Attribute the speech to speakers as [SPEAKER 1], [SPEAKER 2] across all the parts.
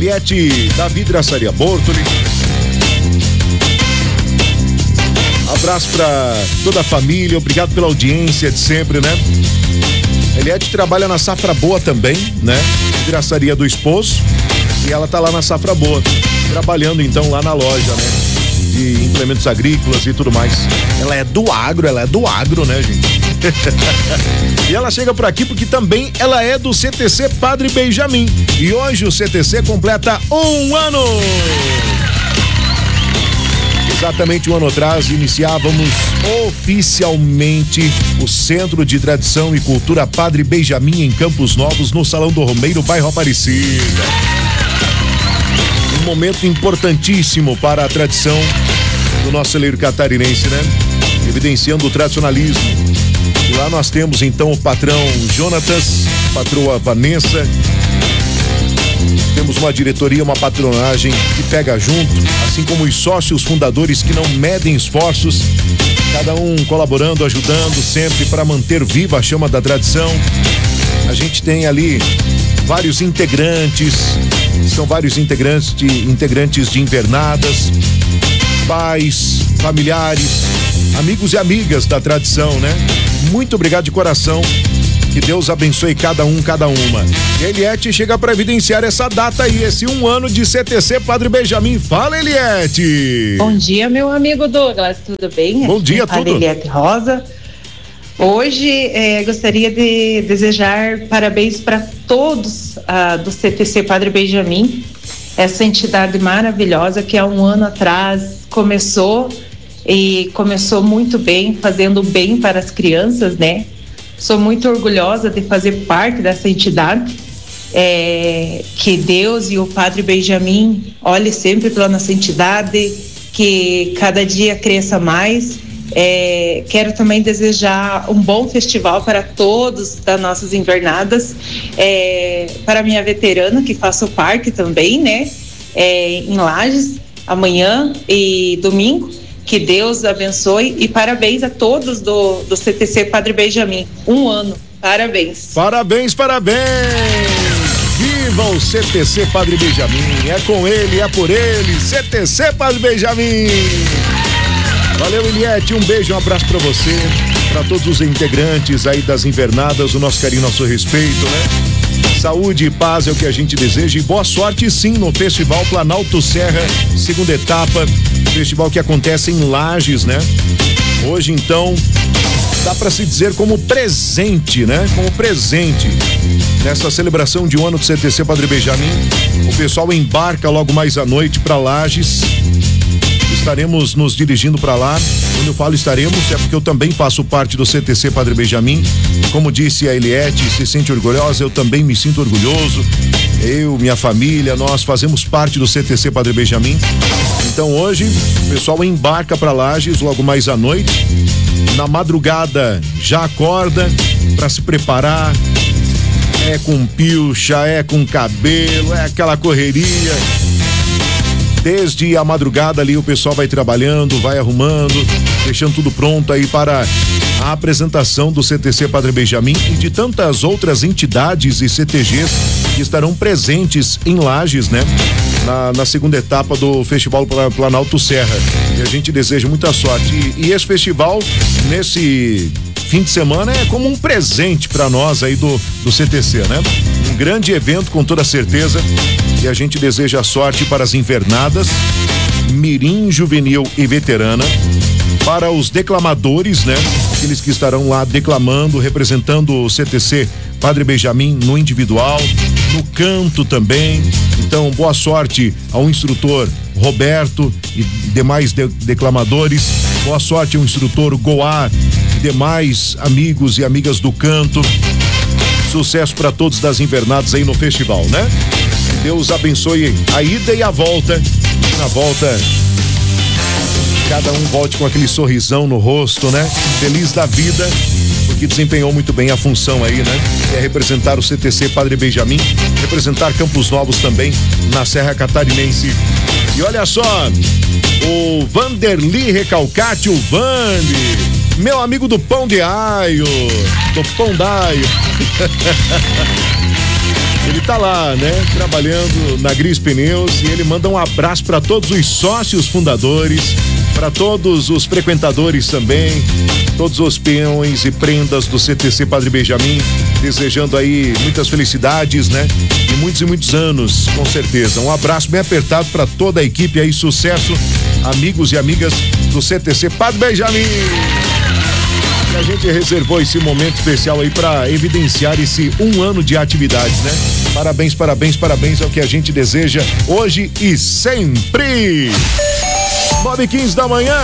[SPEAKER 1] Eliette da Vidraçaria Bortoli. Abraço pra toda a família, obrigado pela audiência de sempre, né? Eliette trabalha na Safra Boa também, né? Vidraçaria do esposo. E ela tá lá na Safra Boa, trabalhando então lá na loja, né? De implementos agrícolas e tudo mais. Ela é do agro, né, gente? E ela chega por aqui porque também ela é do CTC Padre Benjamin. E hoje o CTC completa 1 ano. Exatamente 1 ano atrás, iniciávamos oficialmente o Centro de Tradição e Cultura Padre Benjamin em Campos Novos, no Salão do Romeiro, bairro Aparecida. Um momento importantíssimo para a tradição do nosso celeiro catarinense, né? Evidenciando o tradicionalismo. E lá nós temos então o patrão Jonatas, patroa Vanessa. Temos uma diretoria, uma patronagem que pega junto, assim como os sócios fundadores que não medem esforços, cada um colaborando, ajudando sempre para manter viva a chama da tradição. A gente tem ali vários integrantes, são vários integrantes de invernadas, pais, familiares, amigos e amigas da tradição, né? Muito obrigado de coração. Que Deus abençoe cada um, cada uma. E a Eliette chega para evidenciar essa data aí, esse 1 ano de CTC Padre Benjamin. Fala, Eliette!
[SPEAKER 2] Bom dia, meu amigo Douglas, tudo bem?
[SPEAKER 1] Bom dia, tudo.
[SPEAKER 2] Eliette Rosa. Hoje gostaria de desejar parabéns para todos do CTC Padre Benjamin, essa entidade maravilhosa que há 1 ano atrás começou muito bem, fazendo bem para as crianças, né? Sou muito orgulhosa de fazer parte dessa entidade, que Deus e o Padre Benjamin olhem sempre pela nossa entidade, que cada dia cresça mais. Quero também desejar um bom festival para todos das nossas invernadas, para minha veterana, que faço parte também, né? Em Lages, amanhã e domingo. Que Deus abençoe e parabéns a todos do CTC Padre Benjamin. 1 ano, parabéns.
[SPEAKER 1] Parabéns, parabéns! Viva o CTC Padre Benjamin! É com ele, é por ele, CTC Padre Benjamin! Valeu, Eliette, um beijo, um abraço pra você, pra todos os integrantes aí das invernadas, o nosso carinho, nosso respeito, né? Saúde e paz é o que a gente deseja e boa sorte sim no Festival Planalto Serra, segunda etapa, festival que acontece em Lages, né? Hoje então dá para se dizer como presente, né? Como presente nessa celebração de 1 ano do CTC Padre Benjamin, o pessoal embarca logo mais à noite para Lages. Estaremos nos dirigindo para lá. Quando eu falo estaremos, é porque eu também faço parte do CTC Padre Benjamin. Como disse a Eliette, se sente orgulhosa, eu também me sinto orgulhoso. Eu, minha família, nós fazemos parte do CTC Padre Benjamin. Então hoje, o pessoal embarca para Lages logo mais à noite. Na madrugada já acorda para se preparar. É com pilcha, é com cabelo, é aquela correria. Desde a madrugada ali o pessoal vai trabalhando, vai arrumando, deixando tudo pronto aí para a apresentação do CTC Padre Benjamin e de tantas outras entidades e CTGs que estarão presentes em Lages, né? Na segunda etapa do Festival Planalto Serra. E a gente deseja muita sorte. E esse festival, nesse fim de semana, é como um presente para nós aí do CTC, né? Um grande evento, com toda certeza. E a gente deseja sorte para as invernadas, mirim, juvenil e veterana, para os declamadores, né? Aqueles que estarão lá declamando, representando o CTC Padre Benjamin no individual, no canto também. Então, boa sorte ao instrutor Roberto e demais declamadores. Boa sorte ao instrutor Goá e demais amigos e amigas do canto. Sucesso para todos das invernadas aí no festival, né? Que Deus abençoe a ida e a volta. E na volta, cada um volte com aquele sorrisão no rosto, né? Feliz da vida, porque desempenhou muito bem a função aí, né? Que é representar o CTC Padre Benjamin, representar Campos Novos também na Serra Catarinense. E olha só, o Vanderly Recalcate, o Vande, meu amigo do Pão de Aio, do Pão d'Aio. Ele tá lá, né, trabalhando na Gris Pneus, e ele manda um abraço para todos os sócios fundadores, para todos os frequentadores também, todos os peões e prendas do CTC Padre Benjamin, desejando aí muitas felicidades, né? E muitos anos, com certeza. Um abraço bem apertado para toda a equipe aí, sucesso, amigos e amigas do CTC Padre Benjamin. E a gente reservou esse momento especial aí para evidenciar esse 1 ano de atividades, né? Parabéns, parabéns, parabéns, é o que a gente deseja hoje e sempre. 9h15 da manhã.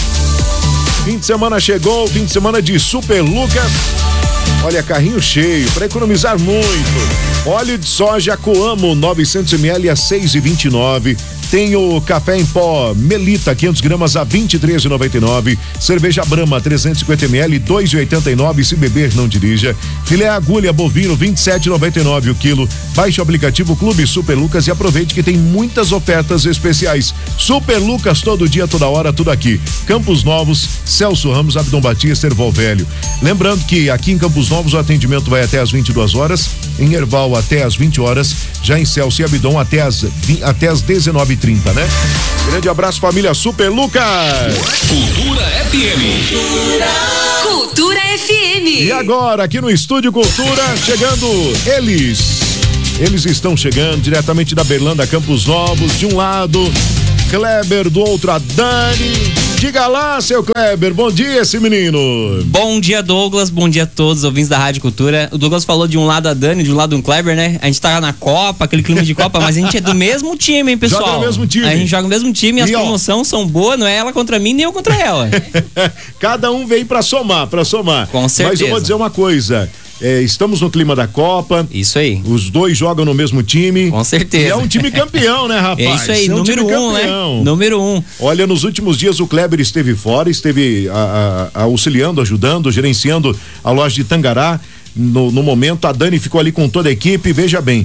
[SPEAKER 1] Fim de semana chegou, fim de semana de Super Lucas. Olha, carrinho cheio, para economizar muito. Óleo de soja Coamo 900 ml a 6,29. Tem o café em pó Melita 500 gramas a 23,99. Cerveja Brahma 350 ml 2,89. Se beber, não dirija. Filé agulha bovino 27,99 o quilo. Baixe o aplicativo Clube Super Lucas e aproveite que tem muitas ofertas especiais. Super Lucas, todo dia, toda hora, tudo aqui. Campos Novos, Celso Ramos, Abdom Batista, Erval Velho. Lembrando que aqui em Campos Novos o atendimento vai até às 22 horas, em Erval até às 20 horas, já em Celso e Abdom até às 19h30, né? Grande abraço, família Super Lucas.
[SPEAKER 3] Cultura FM.
[SPEAKER 4] Cultura FM.
[SPEAKER 1] E agora, aqui no Estúdio Cultura, chegando eles estão chegando diretamente da Berlândia, Campos Novos, de um lado Kleber, do outro a Dani. Diga lá, seu Kleber, bom dia esse menino.
[SPEAKER 5] Bom dia, Douglas, bom dia a todos os ouvintes da Rádio Cultura. O Douglas falou de um lado a Dani, de um lado o Kleber, né? A gente tá na Copa, aquele clima de Copa, mas a gente é do mesmo time, hein, pessoal?
[SPEAKER 1] Joga no mesmo time.
[SPEAKER 5] A gente joga no mesmo time e as promoções são boas, não é ela contra mim, nem eu contra ela.
[SPEAKER 1] Cada um veio pra somar.
[SPEAKER 5] Com certeza.
[SPEAKER 1] Mas eu vou dizer uma coisa. Estamos no clima da Copa.
[SPEAKER 5] Isso aí.
[SPEAKER 1] Os dois jogam no mesmo time.
[SPEAKER 5] Com certeza.
[SPEAKER 1] E é um time campeão, né, rapaz?
[SPEAKER 5] É isso aí, número 1, né? Número 1.
[SPEAKER 1] Olha, nos últimos dias o Kleber esteve fora, esteve auxiliando, ajudando, gerenciando a loja de Tangará. No momento, a Dani ficou ali com toda a equipe. Veja bem,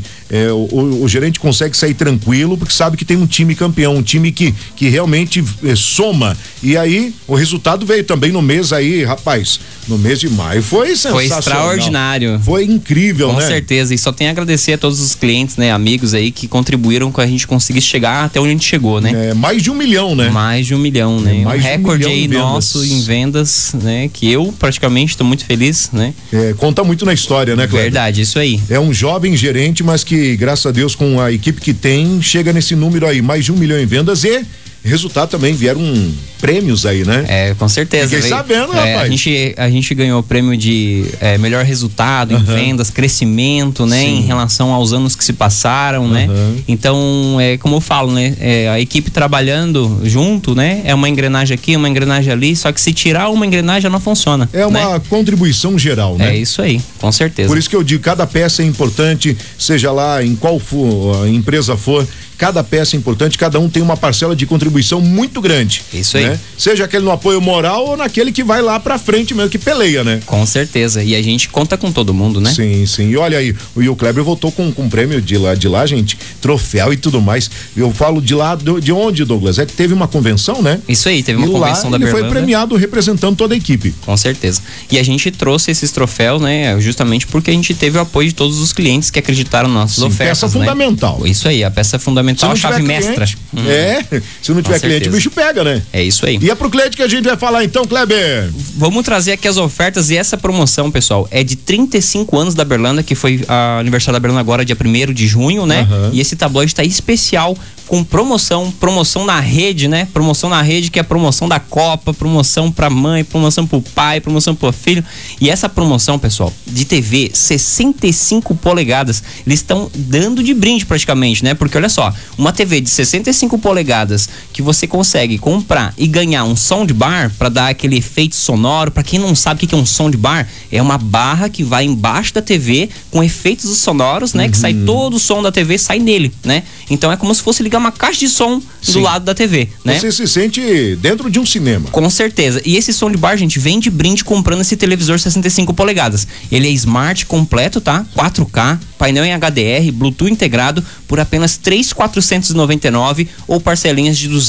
[SPEAKER 1] o gerente consegue sair tranquilo porque sabe que tem um time campeão, um time que realmente soma. E aí, o resultado veio também no mês aí, rapaz. No mês de maio foi sensacional.
[SPEAKER 5] Foi extraordinário.
[SPEAKER 1] Foi incrível,
[SPEAKER 5] com
[SPEAKER 1] né?
[SPEAKER 5] Com certeza. E só tenho a agradecer a todos os clientes, né, amigos aí que contribuíram com a gente conseguir chegar até onde a gente chegou, né?
[SPEAKER 1] Mais de 1 milhão, né?
[SPEAKER 5] Mais de 1 milhão, né?
[SPEAKER 1] Mais
[SPEAKER 5] um recorde aí nosso em vendas, né? Que eu praticamente estou muito feliz, né?
[SPEAKER 1] Conta muito na história, né, Cleber?
[SPEAKER 5] Verdade, isso aí.
[SPEAKER 1] É um jovem gerente, mas que, graças a Deus, com a equipe que tem, chega nesse número aí, mais de 1 milhão em vendas e resultado também, vieram prêmios aí, né?
[SPEAKER 5] Com certeza.
[SPEAKER 1] Fiquei sabendo, rapaz.
[SPEAKER 5] A gente ganhou o prêmio de melhor resultado em vendas, crescimento, né? Sim. Em relação aos anos que se passaram, né? Então, como eu falo, né? A equipe trabalhando junto, né? É uma engrenagem aqui, uma engrenagem ali, só que se tirar uma engrenagem, ela não funciona.
[SPEAKER 1] É uma contribuição geral, né?
[SPEAKER 5] É isso aí, com certeza.
[SPEAKER 1] Por isso que eu digo, cada peça é importante, seja lá em qual for, a empresa for, cada peça é importante, cada um tem uma parcela de contribuição muito grande.
[SPEAKER 5] Isso aí.
[SPEAKER 1] Né? Seja aquele no apoio moral ou naquele que vai lá pra frente mesmo, que peleia, né?
[SPEAKER 5] Com certeza. E a gente conta com todo mundo, né?
[SPEAKER 1] Sim, sim. E olha aí, o Kleber voltou com um prêmio de lá, gente, troféu e tudo mais. Eu falo de lá, de onde, Douglas? É que teve uma convenção, né?
[SPEAKER 5] Isso aí, teve uma convenção da Berlândia.
[SPEAKER 1] Ele foi premiado representando toda a equipe.
[SPEAKER 5] Com certeza. E a gente trouxe esses troféus, né? Justamente porque a gente teve o apoio de todos os clientes que acreditaram nas nossas ofertas.
[SPEAKER 1] Peça fundamental.
[SPEAKER 5] Isso aí, a peça fundamental, a chave mestra.
[SPEAKER 1] Se não tiver cliente, o bicho pega, né?
[SPEAKER 5] É isso aí.
[SPEAKER 1] E é pro cliente que a gente vai falar então, Kleber?
[SPEAKER 5] Vamos trazer aqui as ofertas e essa promoção, pessoal, é de 35 anos da Berlândia, que foi a aniversário da Berlândia agora, dia 1º de junho, né? E esse tabloide tá especial com promoção na rede, né? Promoção na rede, que é a promoção da Copa, promoção pra mãe, promoção pro pai, promoção pro filho. E essa promoção, pessoal, de TV 65 polegadas, eles estão dando de brinde praticamente, né? Porque olha só, uma TV de 65 polegadas que você consegue comprar e ganhar um soundbar para dar aquele efeito sonoro. Para quem não sabe o que é um soundbar, é uma barra que vai embaixo da TV com efeitos sonoros, né? Que sai todo o som da TV, sai nele, né? Então é como se fosse ligar uma caixa de som do lado da TV, né?
[SPEAKER 1] Você se sente dentro de um cinema.
[SPEAKER 5] Com certeza. E esse soundbar, gente, vem de brinde comprando esse televisor 65 polegadas. Ele é smart completo, tá? 4K, painel em HDR, Bluetooth integrado por apenas R$ 3.499 ou parcelinhas de R$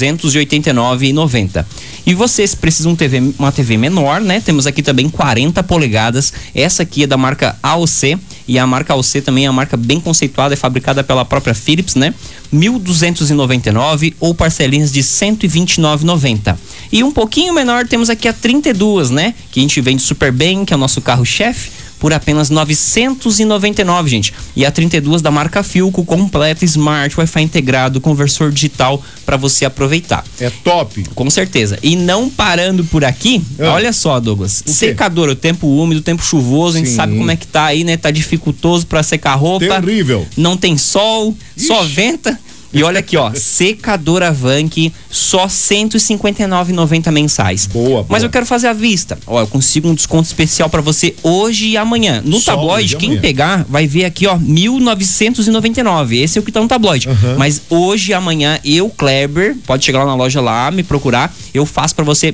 [SPEAKER 5] 289,90. E vocês precisam uma TV menor, né? Temos aqui também 40 polegadas. Essa aqui é da marca AOC. E a marca AOC também é uma marca bem conceituada, é fabricada pela própria Philips, né? 1.299 ou parcelinhas de 129,90. E um pouquinho menor temos aqui a 32, né? Que a gente vende super bem, que é o nosso carro-chefe, por apenas 999, gente. E a 32 da marca Philco, completa, smart, Wi-Fi integrado, conversor digital para você aproveitar.
[SPEAKER 1] É top.
[SPEAKER 5] Com certeza. E não parando por aqui, olha só, Douglas. Secador, o tempo úmido, o tempo chuvoso, a gente sabe como é que tá aí, né? Tá dificultoso para secar roupa.
[SPEAKER 1] Terrível.
[SPEAKER 5] Não tem sol, só venta. E olha aqui, ó, secadora Vank, só R$ 159,90 mensais.
[SPEAKER 1] Boa.
[SPEAKER 5] Mas eu quero fazer à vista. Ó, eu consigo um desconto especial pra você hoje e amanhã. No tabloide, quem pegar vai ver aqui, ó, 1.999. Esse é o que tá no tabloide. Mas hoje e amanhã, eu, Kleber, pode chegar lá na loja lá, me procurar, eu faço pra você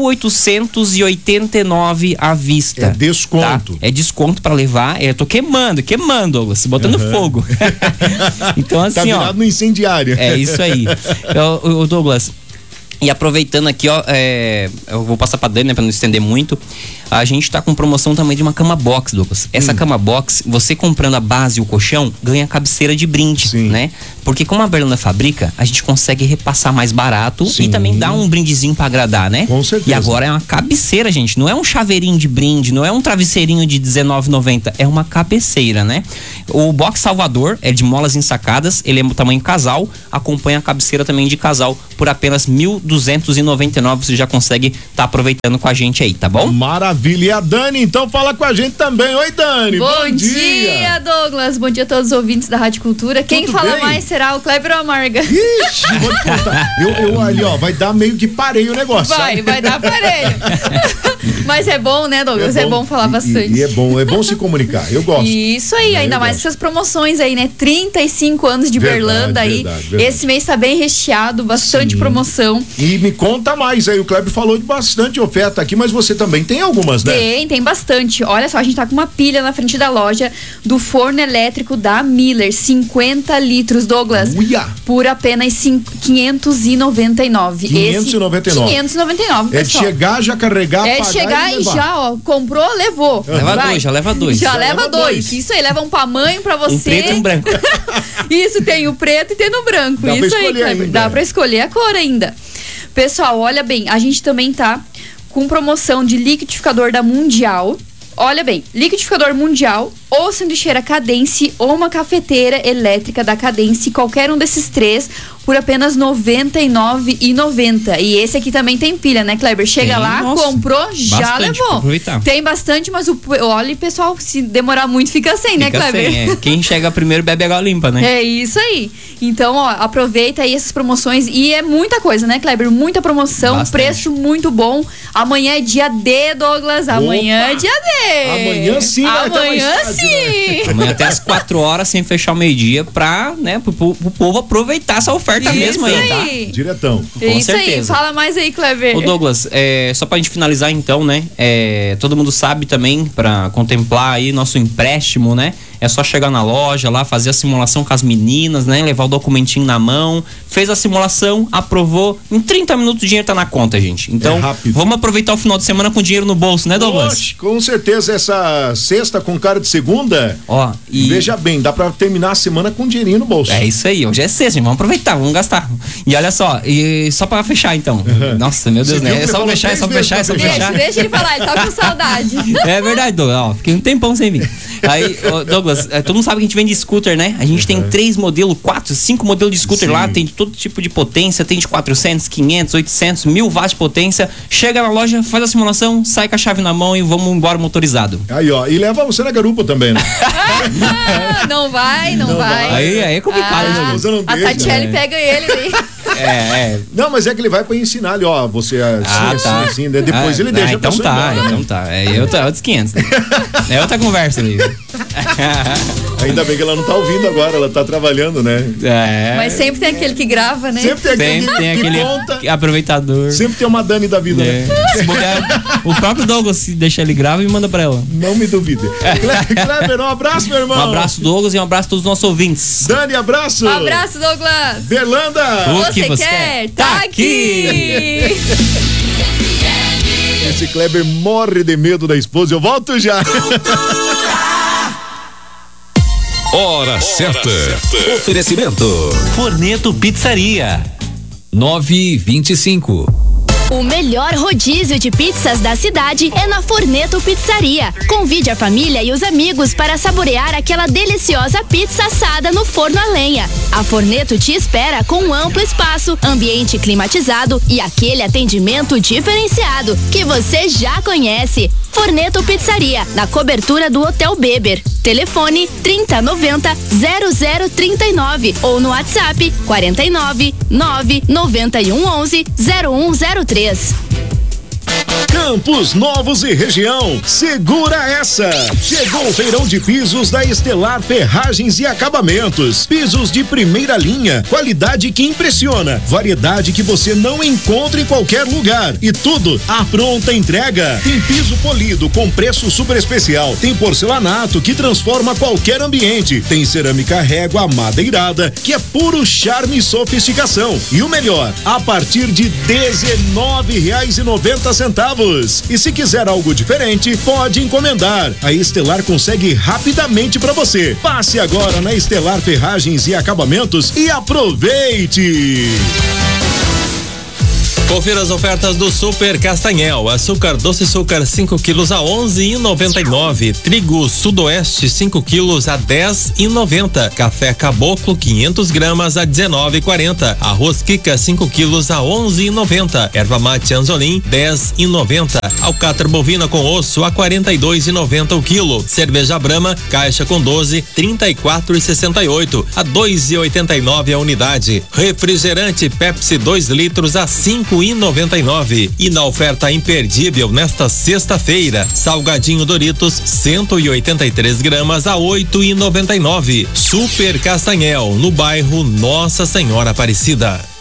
[SPEAKER 5] 1.889 à vista.
[SPEAKER 1] É desconto.
[SPEAKER 5] Tá? É desconto pra levar. Eu tô queimando, Douglas, botando fogo. Então, assim,
[SPEAKER 1] tá virado no incendiário.
[SPEAKER 5] É isso aí. O Douglas, e aproveitando aqui, ó, eu vou passar pra Dani, né, pra não estender muito. A gente tá com promoção também de uma cama box, Douglas. Essa cama box, você comprando a base e o colchão, ganha cabeceira de brinde, né? Porque como a Berlanda fabrica, a gente consegue repassar mais barato e também dá um brindezinho pra agradar, né?
[SPEAKER 1] Com certeza.
[SPEAKER 5] E agora é uma cabeceira, gente. Não é um chaveirinho de brinde, não é um travesseirinho de R$19,90, é uma cabeceira, né? O box Salvador é de molas ensacadas, ele é tamanho casal, acompanha a cabeceira também de casal por apenas R$1.299. Você já consegue tá aproveitando com a gente aí, tá bom?
[SPEAKER 1] Maravilha. E a Dani, então, fala com a gente também. Oi, Dani.
[SPEAKER 6] Bom dia, Douglas. Bom dia a todos os ouvintes da Rádio Cultura. Quem fala mais será o Kleber ou a Marga?
[SPEAKER 1] Ixi, vou te contar. Eu ali, ó, vai dar meio que pareio o negócio.
[SPEAKER 6] Vai dar pareio. Mas é bom, né, Douglas? É bom falar bastante.
[SPEAKER 1] E é bom se comunicar. Eu gosto.
[SPEAKER 6] Isso aí, ainda mais essas promoções aí, né? 35 anos de Berlanda aí. Verdade. Esse mês tá bem recheado, bastante promoção.
[SPEAKER 1] E me conta mais aí, o Kleber falou de bastante oferta aqui, mas você também tem algumas, né?
[SPEAKER 6] Tem bastante. Olha só, a gente tá com uma pilha na frente da loja do forno elétrico da Miller, 50 litros, Douglas.
[SPEAKER 1] Uia.
[SPEAKER 6] Por apenas 599.
[SPEAKER 1] 599.
[SPEAKER 6] 599,
[SPEAKER 1] pessoal. É de chegar, já carregar,
[SPEAKER 6] pagar. É de chegar e já, ó, comprou, levou.
[SPEAKER 5] Já leva dois.
[SPEAKER 6] Já leva dois. Isso aí, leva um tamanho pra você.
[SPEAKER 5] Um preto e um branco.
[SPEAKER 6] Isso, tem o preto e tem o branco.
[SPEAKER 1] Dá
[SPEAKER 6] isso aí, Kleber. Dá pra escolher a cor ainda. Pessoal, olha bem, a gente também tá com promoção de liquidificador da Mundial. Olha bem, liquidificador Mundial, ou sanduicheira Cadence, ou uma cafeteira elétrica da Cadence, qualquer um desses três, por apenas R$ 99,90. E esse aqui também tem pilha, né, Kleber? Chega lá, comprou, já levou. Tem bastante, mas olha, pessoal, se demorar muito, fica sem, né, Kleber?
[SPEAKER 5] Sem, Quem chega primeiro bebe água limpa, né?
[SPEAKER 6] É isso aí. Então, ó, aproveita aí essas promoções. E é muita coisa, né, Kleber? Muita promoção, preço muito bom. Amanhã é dia D, Douglas. Amanhã é dia D.
[SPEAKER 1] Amanhã sim,
[SPEAKER 6] amanhã sim.
[SPEAKER 5] Né? Amanhã até às 4 horas, sem fechar o meio-dia, pra, né, pro povo aproveitar essa oferta mesmo aí, tá?
[SPEAKER 1] Diretão.
[SPEAKER 6] Com certeza. Aí, fala mais aí, Kleber.
[SPEAKER 5] Ô, Douglas, só pra gente finalizar então, né? Todo mundo sabe também, pra contemplar aí nosso empréstimo, né? É só chegar na loja lá, fazer a simulação com as meninas, né? Levar o documentinho na mão. Fez a simulação, aprovou. Em 30 minutos o dinheiro tá na conta, gente. Então, vamos aproveitar o final de semana com dinheiro no bolso, né, Douglas?
[SPEAKER 1] Oxe, com certeza, essa sexta com cara de segunda.
[SPEAKER 5] Ó,
[SPEAKER 1] veja bem, dá pra terminar a semana com dinheirinho no bolso.
[SPEAKER 5] É isso aí, hoje é sexta, gente. Vamos aproveitar, vamos gastar. E olha só, só pra fechar então. Nossa, meu Deus, né? É só fechar.
[SPEAKER 6] Deixa ele falar, ele tá com saudade.
[SPEAKER 5] É verdade, Douglas. Ó, fiquei um tempão sem vir. Aí, Douglas, todo mundo sabe que a gente vende scooter, né? A gente tem 3 modelos, 4, 5 modelos de scooter lá, tem todo tipo de potência, tem de 400, 500, 800, 1000 watts de potência. Chega na loja, faz a simulação, sai com a chave na mão e vamos embora motorizado.
[SPEAKER 1] Aí, ó, e leva você na garupa também, né?
[SPEAKER 6] Não vai.
[SPEAKER 5] Aí é complicado, né?
[SPEAKER 6] A Tatiele pega ele aí.
[SPEAKER 1] Não, mas é que ele vai pra ensinar ali, ó, você assim, né? Depois ele deixa
[SPEAKER 5] então tá. É outros 500. É outra conversa ali.
[SPEAKER 1] Ainda bem que ela não tá ouvindo agora, ela tá trabalhando, né?
[SPEAKER 6] Mas sempre tem aquele que grava, né?
[SPEAKER 1] Sempre tem aquele
[SPEAKER 5] conta. Aproveitador.
[SPEAKER 1] Sempre tem uma Dani da vida, né?
[SPEAKER 5] O próprio Douglas, se deixa ele grava e manda pra ela.
[SPEAKER 1] Não me duvide. Kleber, um abraço, meu irmão.
[SPEAKER 5] Um abraço, Douglas, e um abraço a todos os nossos ouvintes.
[SPEAKER 1] Dani, abraço.
[SPEAKER 6] Um abraço, Douglas.
[SPEAKER 1] Berlanda.
[SPEAKER 5] O que você quer? Tá aqui.
[SPEAKER 1] Esse... Esse Kleber morre de medo da esposa. Eu volto já.
[SPEAKER 3] Hora certa. Oferecimento.
[SPEAKER 7] Forneto Pizzaria. 9h25.
[SPEAKER 8] O melhor rodízio de pizzas da cidade é na Forneto Pizzaria. Convide a família e os amigos para saborear aquela deliciosa pizza assada no forno a lenha. A Forneto te espera com um amplo espaço, ambiente climatizado e aquele atendimento diferenciado que você já conhece. Forneto Pizzaria, na cobertura do Hotel Beber. Telefone 3090-0039 ou no WhatsApp 499-9111-0103.
[SPEAKER 1] Campos Novos e região, segura essa! Chegou o feirão de pisos da Estelar Ferragens e Acabamentos. Pisos de primeira linha, qualidade que impressiona, variedade que você não encontra em qualquer lugar e tudo à pronta entrega. Tem piso polido com preço super especial, tem porcelanato que transforma qualquer ambiente, tem cerâmica régua madeirada que é puro charme e sofisticação. E o melhor, a partir de R$19,90. E se quiser algo diferente, pode encomendar. A Estelar consegue rapidamente para você. Passe agora na Estelar Ferragens e Acabamentos e aproveite!
[SPEAKER 9] Confira as ofertas do Super Castanhel. Açúcar doce açúcar 5 quilos a 11,99. Trigo Sudoeste 5 quilos a 10,90. Café Caboclo 500 gramas a 19,40. Arroz Kika 5 quilos a 11,90. Erva mate Anzolim 10,90. Alcatra bovina com osso a 42,90 o quilo. Cerveja Brahma caixa com 12 34,68 a 2,89 a unidade. Refrigerante Pepsi 2 litros a 5,99. E na oferta imperdível nesta sexta-feira, salgadinho Doritos 183 gramas a 8,99. Super Castanhel, no bairro Nossa Senhora Aparecida.